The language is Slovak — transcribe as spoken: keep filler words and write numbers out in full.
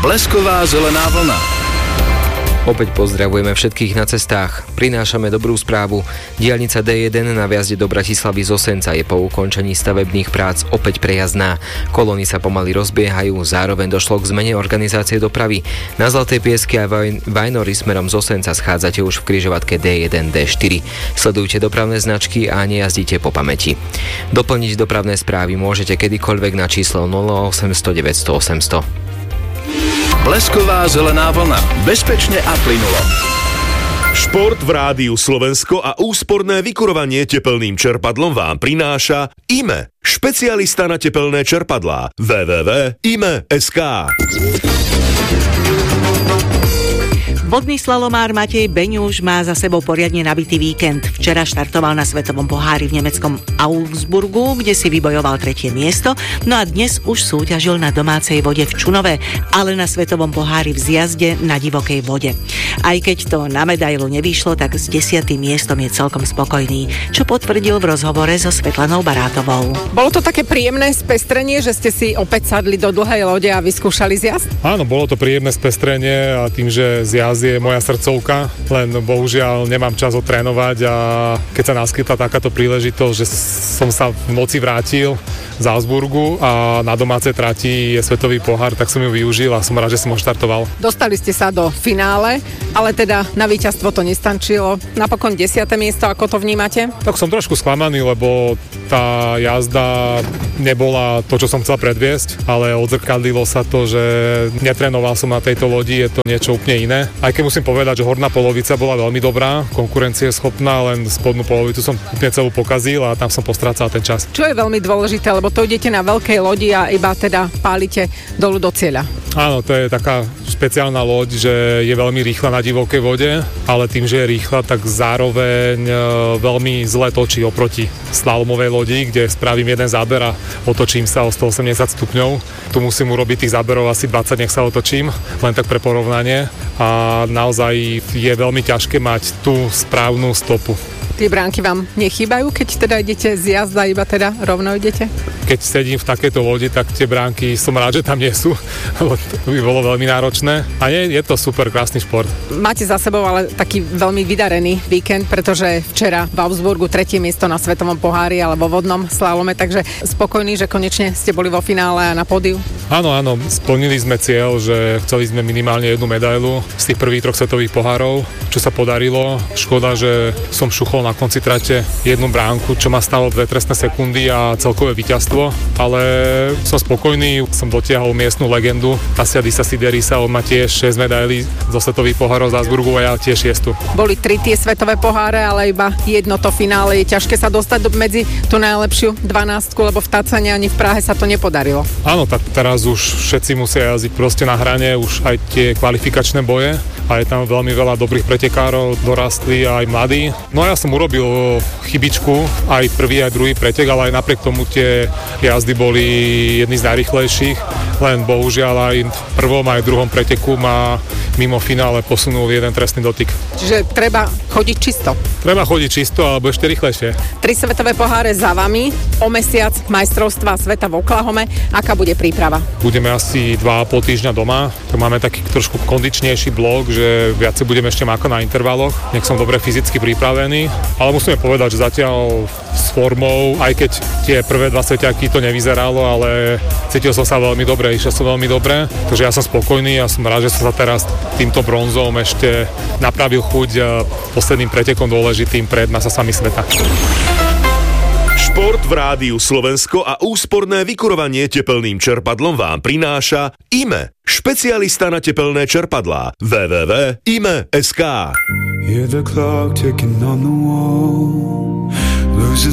Blesková zelená vlna. Opäť pozdravujeme všetkých na cestách. Prinášame dobrú správu. Diaľnica dé jeden na vjazde do Bratislavy z Osenca je po ukončení stavebných prác opäť prejazdná. Kolóny sa pomaly rozbiehajú, zároveň došlo k zmene organizácie dopravy. Na Zlaté Piesky a Vajnory smerom z Osenca schádzate už v križovatke dé jeden dé štyri. Sledujte dopravné značky a nejazdíte po pamäti. Doplniť dopravné správy môžete kedykoľvek na číslo nula osemsto deväťsto osemsto. Blesková zelená vlna. Bezpečne a plynulo. Šport v Rádiu Slovensko a úsporné vykurovanie tepelným čerpadlom vám prináša í em é, špecialista na tepelné čerpadlá. w w w bodka í em é bodka es ká. Vodný slalomár Matej Beňuš má za sebou poriadne nabitý víkend. Včera štartoval na svetovom pohári v nemeckom Augsburgu, kde si vybojoval tretie miesto, no a dnes už súťažil na domácej vode v Čunove, ale na svetovom pohári v zjazde na divokej vode. Aj keď to na medailu nevyšlo, tak s desiatym miestom je celkom spokojný, čo potvrdil v rozhovore so Svetlanou Barátovou. Bolo to také príjemné spestrenie, že ste si opäť sadli do dlhej lode a vyskúšali zjazd? Áno, bolo to príjemné spestrenie a tým, že zjazd je moja srdcovka, len bohužiaľ nemám čas odtrénovať a keď sa naskytla takáto príležitosť, že som sa v noci vrátil z Augsburgu a na domácej trati je svetový pohár, tak som ju využil a som rád, že som ho štartoval. Dostali ste sa do finále, ale teda na víťazstvo to nestančilo. Napokon desiate miesto, ako to vnímate? Tak som trošku sklamaný, lebo tá jazda nebola to, čo som chcel predviesť, ale odzrkadlilo sa to, že netrénoval som na tejto lodi, je to niečo úplne iné. Aj keď musím povedať, že horná polovica bola veľmi dobrá, konkurencieschopná, len spodnú polovicu som úplne celú pokazil a tam som postrácal ten čas. Čo je veľmi dôležité, lebo to idete na veľkej lodi a iba teda pálite dolu do cieľa. Áno, to je taká špeciálna loď, že je veľmi rýchla na divokej vode, ale tým, že je rýchla, tak zároveň veľmi zle točí oproti slalomovej lodi, kde spravím jeden záber a otočím sa o stoosemdesiat stupňov. Tu musím urobiť tých záberov asi dvadsať, nech sa otočím, len tak pre porovnanie. A naozaj je veľmi ťažké mať tú správnu stopu. Tie bránky vám nechýbajú, keď teda idete z jazda, iba teda rovno idete? Keď sedím v takejto lodi, tak tie bránky som rád, že tam nie sú, lebo to by bolo veľmi náročné. A je, je to super krásny šport. Máte za sebou ale taký veľmi vydarený víkend, pretože včera v Augsburgu tretie miesto na svetovom pohári, ale vo vodnom slalome, takže spokojní, že konečne ste boli vo finále a na pódiu? Áno, áno, splnili sme cieľ, že chceli sme minimálne jednu medailu z tých prvých troch svetových pohárov, čo sa podarilo. Škoda, že som šuchol na konci trate jednu bránku, čo ma stalo dve trestné sekundy a celkové víťazstvo, ale som spokojný, som dotiahol miestnu legendu Asiadisa Siderisa, on má tiež šesť medailí zo svetových pohárov z Augsburgu a ja tiež šiestu. Boli tri tie svetové poháre, ale iba jedno to finále. Je ťažké sa dostať medzi tú najlepšiu dvanástku, lebo v Tacane ani v Prahe sa to nepodarilo. Áno, tak teraz už všetci musia jazdiť proste na hrane, už aj tie kvalifikačné boje a je tam veľmi veľa dobrých pretekárov, dorastli aj mladí. No a ja som urobil chybičku, aj prvý, aj druhý pretek, ale aj napriek tomu tie jazdy boli jedny z najrýchlejších, len bohužiaľ aj v prvom, aj v druhom preteku ma mimo finále posunul jeden trestný dotyk. Čiže treba chodiť čisto. Treba chodiť čisto, alebo ešte rýchlejšie. Tri svetové poháre za vami, o mesiac majstrovstvá sveta v Oklahome. Aká bude príprava? Budeme asi dva a pol týždňa doma, tak máme taký trošku kondičnejší blok, že viacej budeme ešte mákať na intervaloch, nech som dobre fyzicky pripravený, ale musíme povedať, že zatiaľ s formou, aj keď tie prvé dva sveťaky to nevyzeralo, ale cítil som sa veľmi dobre, išiel som veľmi dobre, takže ja som spokojný a som rád, že som sa teraz týmto bronzom ešte napravil chuť posledným pretekom dôležitým pred masami sveta. Šport v Rádiu Slovensko a úsporné vykurovanie tepelným čerpadlom vám prináša í em é, špecialista na tepelné čerpadlá. w w w bodka í em é bodka es ká. Hear the clock ticking on the wall, losing